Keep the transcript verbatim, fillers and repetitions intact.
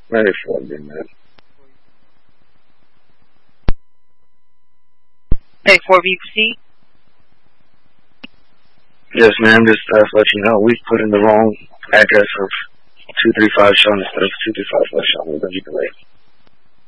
Ready for it, man. Take four B, proceed. Yes, ma'am, just uh, to let you know, we've put in the wrong address of two three five Shawn instead of two three five West Shawn. We're going to be delayed.